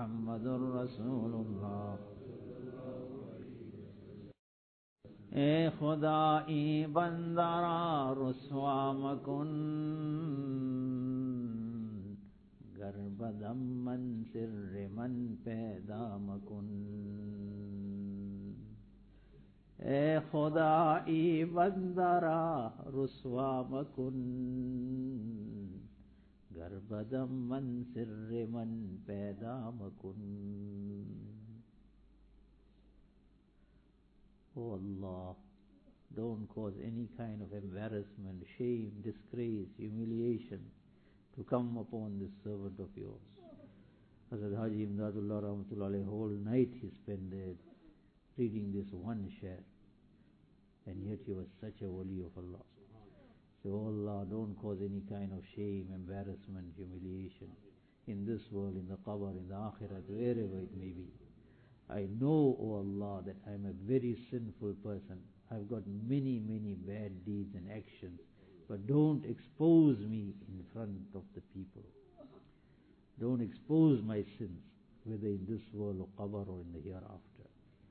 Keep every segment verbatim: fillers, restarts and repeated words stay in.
मुहम्मदुर रसूलुल्लाह। ए खुदाई बंदारा रुस्वा मकुन, गर्बदम मन सिर्र मन पैदा मकुन। ए खुदाई बंदारा रुस्वा मकुन, गर्बदम मन सिर्र मन पैदा मकुन। Oh Allah, don't cause any kind of embarrassment, shame, disgrace, humiliation to come upon this servant of yours. Hazrat Haji Imdadullah Rahmatullah alayhi, whole night he spent there reading this one share, and yet he was such a wali of Allah. So oh Allah, don't cause any kind of shame, embarrassment, humiliation in this world, in the qabr, in the akhirat, wherever it may be. I know, O Allah, that I am a very sinful person. I've got many, many bad deeds and actions, but don't expose me in front of the people. Don't expose my sins, whether in this world or qabr or in the hereafter.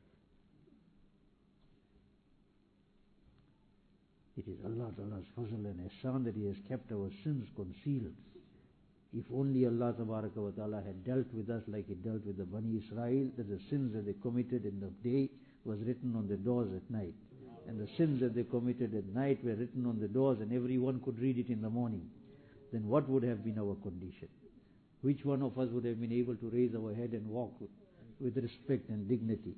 It is Allah Ta'ala's fazl and ihsan that He has kept our sins concealed. If only Allah Tabaraka wa Ta'ala had dealt with us like He dealt with the Bani Israel, that the sins that they committed in the day was written on the doors at night, and the sins that they committed at night were written on the doors and everyone could read it in the morning, then what would have been our condition? Which one of us would have been able to raise our head and walk with, with respect and dignity?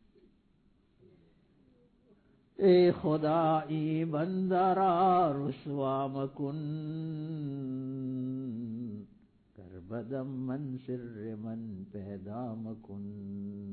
ए खुदाई बंदारा रुस्वा मकुन, गर्बदम मन सिर्र मन पैदा मकुन।